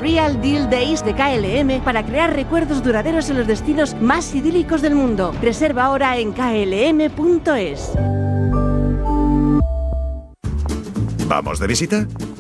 Real Deal Days de KLM para crear recuerdos duraderos en los destinos más idílicos del mundo. Reserva ahora en klm.es. ¿Vamos de visita?